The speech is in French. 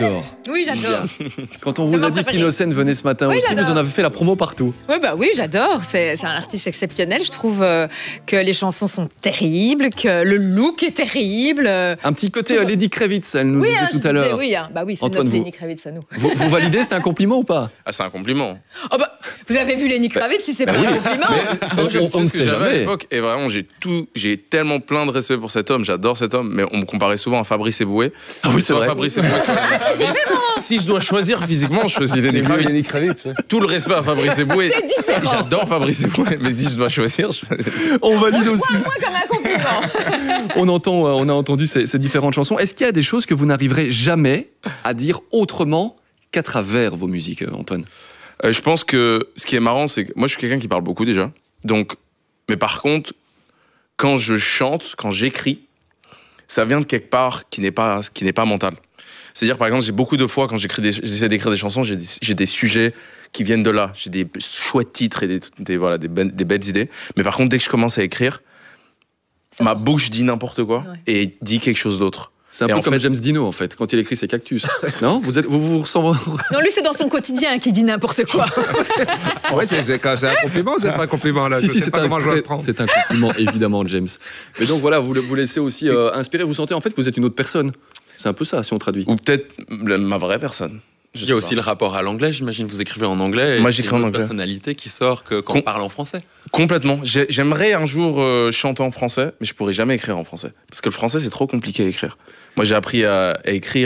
adore. Oui, j'adore. Quand on vous a dit qu'Innocent venait ce matin Oui, aussi, j'adore. vous en avez fait la promo partout. Ouais, bah oui, j'adore. C'est un artiste exceptionnel. Je trouve que les chansons sont terribles, que le look est terrible. Un petit côté Lady Kravitz, elle nous Oui, disait hein, tout à l'heure. Oui, hein. Bah oui, c'est Antoine, notre vous- Lenny Kravitz à nous. Vous validez, c'est un compliment ou pas? Ah, c'est un compliment. Oh bah, vous avez vu Lenny Kravitz, si c'est pas un compliment. C'est ce on que ne c'est ce sait que j'avais à jamais. l'époque. Et vraiment, j'ai tellement plein de respect pour cet homme. J'adore cet homme. Mais on me comparait souvent à Fabrice Eboué. Ah oui, c'est Soit vrai. Fabrice Eboué, soit Lenny Kravitz. Si je dois choisir physiquement, je choisis Lenny Kravitz. Lenny Kravitz, ouais. Tout le respect à Fabrice Eboué. C'est différent. J'adore Fabrice Eboué. Mais si je dois choisir, je choisis. On valide aussi. Moi, comme un compliment. On a entendu ces différentes chansons. Est-ce qu'il y a des choses que vous n'arriverez jamais à dire autrement qu'à travers vos musiques, Antoine? Je pense que ce qui est marrant, c'est que moi, je suis quelqu'un qui parle beaucoup déjà. Donc, mais par contre, quand je chante, quand j'écris, ça vient de quelque part qui n'est pas mental. C'est-à-dire, par exemple, j'ai beaucoup de fois, quand j'essaie d'écrire des chansons, j'ai des sujets qui viennent de là. J'ai des chouettes titres et des belles idées. Mais par contre, dès que je commence à écrire, ma bouche dit n'importe quoi et dit quelque chose d'autre. C'est un Et peu en comme fait- James Dino, en fait, quand il écrit ses cactus. Non? Vous ressemblez... Non, lui, c'est dans son quotidien qu'il dit n'importe quoi. Ouais, c'est un compliment ou c'est pas un compliment là? Si, Je si, sais pas comment je dois le prendre. c'est un compliment, évidemment, James. Mais donc voilà, vous laissez aussi inspirer. Vous sentez en fait que vous êtes une autre personne. C'est un peu ça, si on traduit. Ou peut-être ma vraie personne. Il y a aussi le rapport à l'anglais, j'imagine. Vous écrivez en anglais. Moi, et j'écris c'est en une anglais. personnalité qui sort quand on parle en français. Complètement. J'aimerais un jour chanter en français, mais je pourrais jamais écrire en français. Parce que le français, c'est trop compliqué à écrire. Moi, j'ai appris à écrire